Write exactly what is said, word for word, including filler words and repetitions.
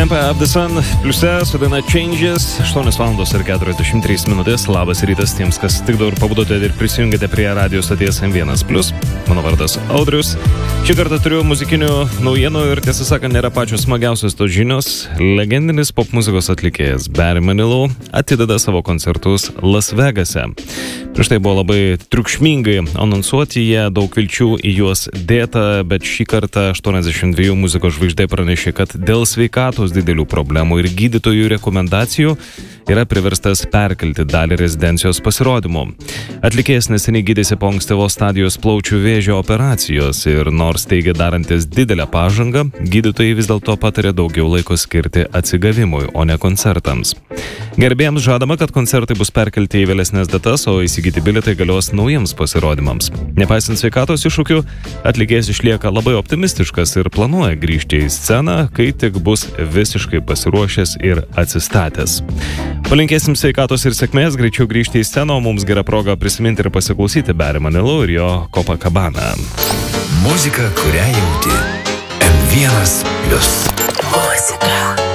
Empire of the Sun pliuse su daina Changes, aštuonios valandos ir keturiasdešimt trys minutės. Labas rytas tiems, kas tik dabar pabudote ir prisijungėte prie radijos stoties M vienas plus. Mano vardas Audrius. Šį kartą turiu muzikinių naujienų ir tiesą sakant, nėra pačios smagiausios tos žinios. Legendinis popmuzikos atlikėjas Barry Manilow atideda savo koncertus Las Vegase. Prieš tai buvo labai triukšmingai anonsuoti jie, daug vilčių į juos dėta, bet šį kartą aštuoniasdešimt dviejų muzikos žvaigždė pranešė, kad dėl sveikatos didelių problemų ir gydytojų rekomendacijų yra priverstas perkelti dalį rezidencijos pasirodymų. Atlikėjas neseniai gydėsi po ankstyvos stadijos plaučių vėžio operacijos ir nors teigia darantis didelę pažangą, gydytojai vis dėlto patarė daugiau laiko skirti atsigavimui, o ne koncertams. Gerbėjams žadama, kad koncertai bus perkelti į vėlesnės datas, o įsigyti bilietai galios naujiems pasirodymams. Nepaisant sveikatos iššūkių, atlikėjas išlieka labai optimistiškas ir planuoja grįžti į sceną, kai tik bus visiškai pasiruošęs ir atsistatęs. Palinkėsim sveikatos ir sėkmės, greičiau grįžti į sceną, o mums gera proga prisiminti ir pasiklausyti Barry Manilow ir jo Copacabana. Muzika, kurią jauti. M vienas plus. Muzika.